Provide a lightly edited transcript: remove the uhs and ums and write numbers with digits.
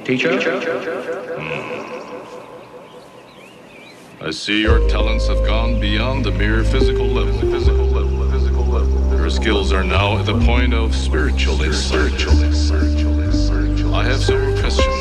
Teacher? I see your talents have gone beyond the mere physical level. Your skills are now at the point of spiritual insight. I have several questions.